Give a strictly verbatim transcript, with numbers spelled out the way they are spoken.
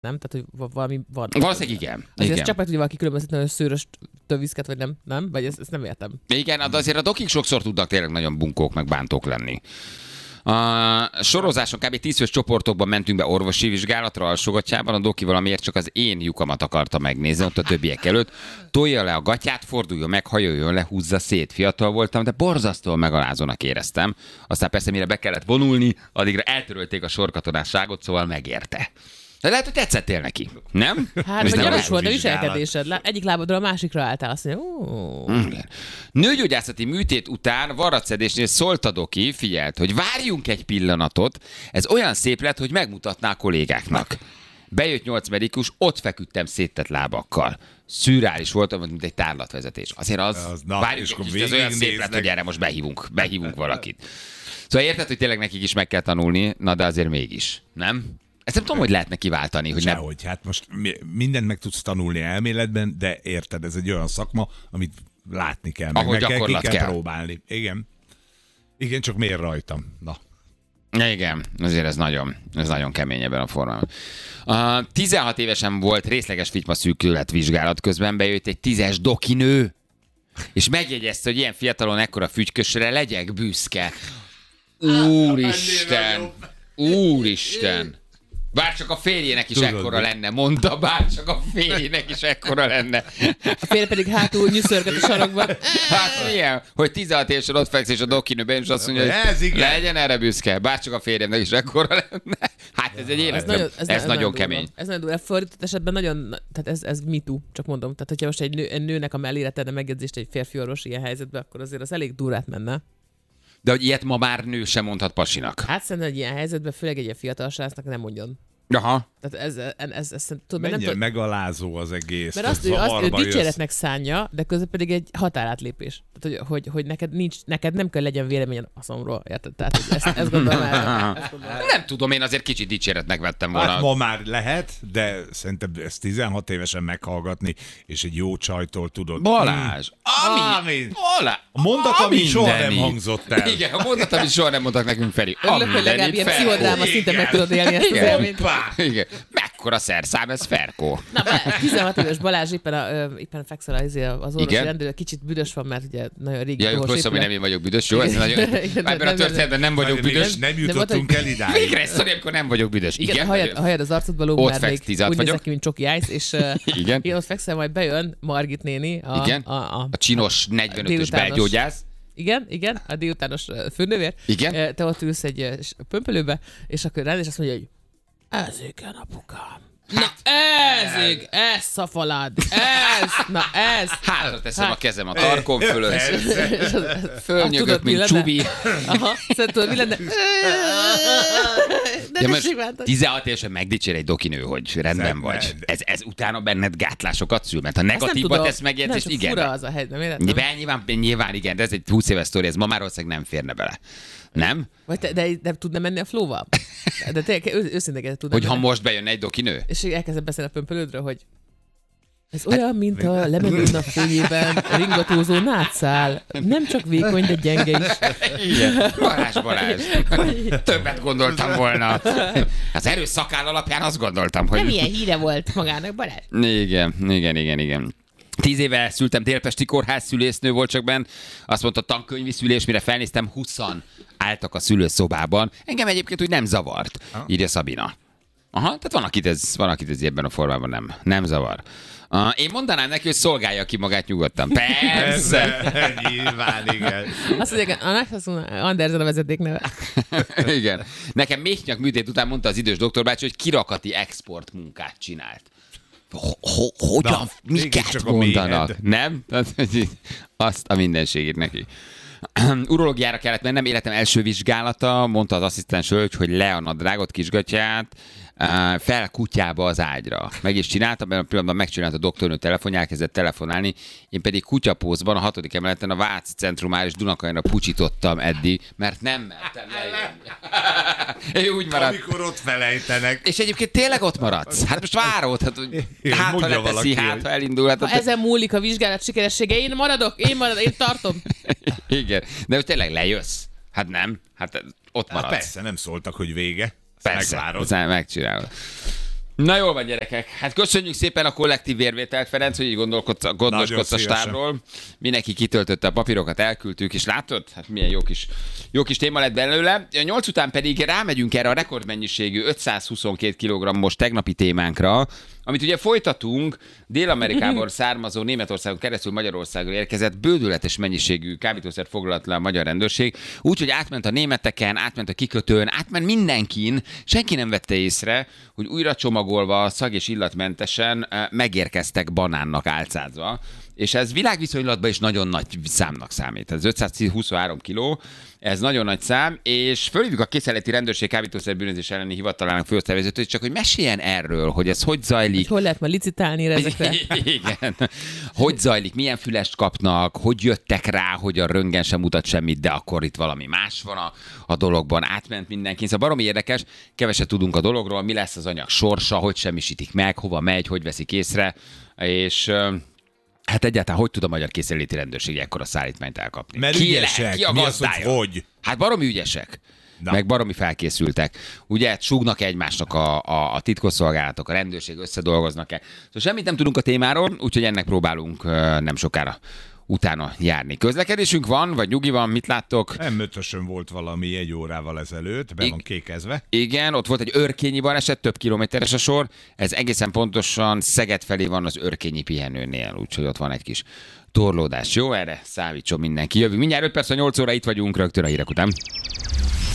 Nem? Tehát, hogy valami van. Valószínűleg igen. Azért igen. csak meg tudja valaki különböztetni, hogy szőrös töviszket, vagy nem, nem? Vagy ezt, ezt nem értem. Igen, de azért a dokik sokszor tudnak tényleg nagyon bunkók, meg bántók lenni. A sorozáson kb. tíz fős csoportokban mentünk be orvosi vizsgálatra alsógatjában, a doki valamiért csak az én lyukamat akarta megnézni, ott a többiek előtt. Tolja le a gatyát, forduljon meg, hajoljon le, húzza szét. Fiatal voltam, de borzasztóan megalázónak éreztem. Aztán persze, mire be kellett vonulni, addigra eltörölték a sorkatonásságot, szóval megérte. De lehet, hogy tetszettél neki, nem? Hát, vagy gyanús volt a viselkedésed. Egyik lábadról a másikra álltál, azt mondja, ó. Nőgyógyászati műtét után varratszedésnél szólt a doki, figyelt, hogy várjunk egy pillanatot, ez olyan szép lett, hogy megmutatná a kollégáknak. Bejött nyolc medikus, ott feküdtem széttett lábakkal. Szürreális volt, mint egy tárlatvezetés. Azért az, az na, várjunk egy kicsit, ez olyan szép lett, hogy erre most behívunk, behívunk valakit. Szóval érted, hogy tényleg nekik is meg kell tanulni, na de azért mégis, nem? Ezt nem tudom, hogy lehetne kiváltani, hogy nem. Sehogy, hát most mindent meg tudsz tanulni elméletben, de érted, ez egy olyan szakma, amit látni kell, meg, meg kell, ki kell, kell próbálni. Igen. Igen, csak miért rajtam? Na. Igen, azért ez nagyon, ez nagyon kemény ebben a formában. Uh, tizenhat évesen volt részleges figyma szűkület vizsgálat, közben bejött egy tízes dokinő, és megjegyezte, hogy ilyen fiatalon ekkora fügykösre legyek büszke. Úristen! Úristen! Bárcsak a férjének is Tudod, ekkora lenne, mondta, bárcsak a férjének is ekkora lenne. A férje pedig hátul nyüszörgött a sarokban. Hát ilyen, hogy tizenhat évesen ott fekszik, és a dokinőben, és azt mondja, hogy legyen erre büszke, bárcsak a férjemnek is ekkora lenne. Hát ez egy élet, ez, nagyon, ez, ez nagyon kemény. Ez nagyon durva. Fordított esetben nagyon, tehát ez, ez MeToo, csak mondom. Tehát, hogyha most egy, nő, egy nőnek a mellére tenne megjegyzést egy férfi orvos ilyen helyzetben, akkor azért az elég durrát menne. De hogy ilyet ma már nő sem mondhat pasinak. Hát szerintem egy ilyen helyzetben, főleg egy ilyen fiatal srácnak nem mondjon. Aha. Tehát ez, ez, ez, ez tudom, mennyire nem megalázó az egész. Mert azt, ő, azt ő dicséretnek szánja, de közben pedig egy határátlépés. Tehát, hogy, hogy, hogy neked, nincs, neked nem kell legyen véleményen a szomról. Érted? Tehát, hogy ezt, ezt gondolom el. Ezt gondolom el. Nem tudom, én azért kicsit dicséretnek vettem volna. Hát ma már lehet, de szerintem ezt tizenhat évesen meghallgatni, és egy jó csajtól tudod. Balázs! Ami! Ami. Balázs! A mondat, ami soha nem hangzott el. Igen, a mondat, amit soha nem mondtak nekünk Feri. Örülök, hogy legalább ilyen pszichodráma szinten meg tudod élni ezt az élményt. Igen. Mekkora szerszám, ez Ferkó. Na, tizenhat éves Balázs éppen, a, éppen fekszel az, az orvosi rendőr, kicsit büdös van, mert ugye nagyon régi. Ja, jó, hogy nem én vagyok büdös, jó? Ez nagyon... Ebben a történetben nem vagyok büdös. Nem jutottunk el idáig. Végre ezt szori, amikor nem vagyok büdös. Igen, a hajad az arcodban lóg, már még úgy nézek ki, mint Csoki Ice, és én ott fekszel, majd bejön Margit néni. A csinos negyvenötös belgyógyász. Igen, igen, a délutános főnővér. Igen. Te ott ülsz egy pömpölőbe, és akkor rád, és azt mondja, hogy ez igen, apukám. Na ez igen, ez szafalád, ez, na ez. Hátra teszem hát. A kezem a tarkom fölött. Fölnyögök, mint Csubi. Aha, szóval tudod, mi lenne? De most tizenhat évesen megdicsér egy dokinő, hogy rendben vagy. Ez, ez utána benned gátlásokat szül, mert ha negatívba tesz megjegyzést, igen. Fura az a hely, nem értem? Nyilván, nyilván igen, de ez egy húsz éves sztori, ez ma már valószínűleg nem férne bele. Nem? Vagy te, de, de tudna menni a flóval? De tényleg őszintén tudna Hogy menni. Ha most bejönne egy dokinő? És elkezdem beszélni a pömpölődről, hogy ez olyan, hát, mint a lemenő napfényében ringatózó nátszál. Nem csak vékony, de gyenge is. Igen. Balázs, Balázs. Többet gondoltam volna. Az erős szakáll alapján azt gondoltam, hogy... Nem ilyen híre volt magának, Balázs. Igen, igen, igen, igen. Tíz éve szültem, délpesti kórház szülésznő volt csak benn. Azt mondta, tankönyvi szülés, mire felnéztem, huszan álltak a szülőszobában. Engem egyébként úgy nem zavart, ha? Írja Szabina. Aha, tehát van, akit ez, van, akit ez ebben a formában nem, nem zavar. Uh, én mondanám neki, hogy szolgálja ki magát nyugodtan. Persze! Nyilván, igen. Azt mondják, Andersen a vezeték neve. Igen. Nekem méhnyak műtét után mondta az idős doktorbácsi, hogy kirakati export munkát csinált. Hogyan? Na, miket mondanak? Nem? Azt a mindenségét neki. Urológiára kellett mennem, életem első vizsgálata, mondta az asszisztens hölgy, hogy le a nadrágot, kisgatyát, fel kutyába az ágyra. Meg is csináltam, mert a pillanatban megcsinált a doktornő telefon, elkezdett telefonálni, én pedig kutyapózban a hatodik emeleten a Váci Centrumár és Dunakanyra pucsítottam eddig, mert nem mertem lejönni. Úgy maradt. Amikor ott felejtenek. És egyébként tényleg ott maradsz. Hát most várod, hát, hát ha leteszi, hát ha elindul. Hát, ha hát, ezen múlik a vizsgálat sikeressége, én maradok, én maradok, én tartom. Igen, de hogy tényleg lejössz? Hát nem, hát ott maradsz. Hát persze, nem szóltak, hogy vége. Persze, megvárod. Megcsinálod. Na jól van, gyerekek. Hát köszönjük szépen a kollektív vérvételt, Ferenc, hogy így gondolkodsz, gondoskodsz a stábról. Mindenki kitöltötte a papírokat, elküldtük, és látod? Hát milyen jó kis, jó kis téma lett belőle. Nyolc után pedig rámegyünk erre a rekordmennyiségű ötszázhuszonkét kilogrammos tegnapi témánkra, amit ugye folytatunk, Dél-Amerikából származó Németországon keresztül Magyarországra érkezett bődületes mennyiségű kábítószert foglalt le a magyar rendőrség, úgyhogy átment a németeken, átment a kikötőn, átment mindenkin, senki nem vette észre, hogy újra csomagolva, szag- és illatmentesen megérkeztek banánnak álcázva. És ez világviszonylatban is nagyon nagy számnak számít. Ez ötszázhuszonhárom kiló, ez nagyon nagy szám, és fölhívjuk a Készenléti Rendőrség kábítószerbűnözés elleni hivatalának főosztályvezetőt, csak hogy meséljen erről, hogy ez hogy zajlik. Hogy hol lehet ma licitálni ezekre? Igen. Hogy zajlik, milyen fülest kapnak, hogy jöttek rá, hogy a röntgen sem mutat semmit, de akkor itt valami más van a, a dologban, átment mindenki. Szóval baromi érdekes, keveset tudunk a dologról, mi lesz az anyag sorsa, hogy semmisítik meg, hova megy, hogy veszik észre, és... Hát egyáltalán hogy tud a Magyar Készenléti Rendőrség ekkora szállítmányt elkapni? Mert ki ügyesek, lehet, ki a mi az, hogy hogy? Hát baromi ügyesek. Na. Meg baromi felkészültek. Ugye súgnak egymásnak a, a, a titkosszolgálatok, a rendőrség, összedolgoznak-e. Szóval semmit nem tudunk a témáról, úgyhogy ennek próbálunk nem sokára utána járni. Közlekedésünk van, vagy nyugi van, mit láttok? em ötösön volt valami egy órával ezelőtt, be I- van kékezve. Igen, ott volt egy örkényi baleset, több kilométeres a sor. Ez egészen pontosan Szeged felé van az örkényi pihenőnél, úgyhogy ott van egy kis torlódás. Jó, erre számítson mindenki. Jövünk mindjárt öt perc, a nyolc óra, itt vagyunk rögtön a hírek után.